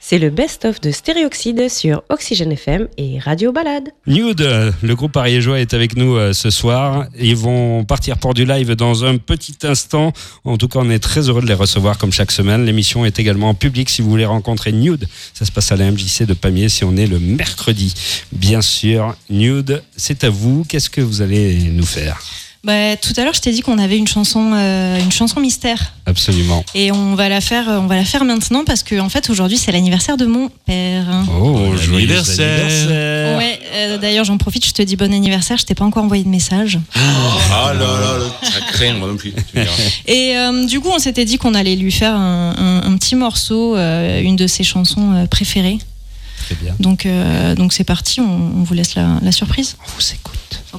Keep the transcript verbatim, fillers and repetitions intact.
C'est le best-of de Stéréoxyde sur Oxygène F M et Radio Balade. Nude, le groupe ariégeois est avec nous euh, ce soir. Ils vont partir pour du live dans un petit instant. En tout cas, on est très heureux de les recevoir comme chaque semaine. L'émission est également en public si vous voulez rencontrer Nude. Ça se passe à la M J C de Pamiers si on est le mercredi. Bien sûr, Nude, c'est à vous. Qu'est-ce que vous allez nous faire ? Bah, tout à l'heure, je t'ai dit qu'on avait une chanson, euh, une chanson mystère. Absolument. Et on va la faire, on va la faire maintenant parce que en fait aujourd'hui c'est l'anniversaire de mon père. Oh, joyeux anniversaire. anniversaire. Ouais. Euh, d'ailleurs, j'en profite, je te dis bon anniversaire. Je t'ai pas encore envoyé de message. Ah là là, là, ça craint, moi non plus. Tu me diras. Et euh, du coup, on s'était dit qu'on allait lui faire un, un, un petit morceau, euh, une de ses chansons euh, préférées. Très bien. Donc, euh, donc c'est parti. On, on vous laisse la, la surprise. On vous écoute.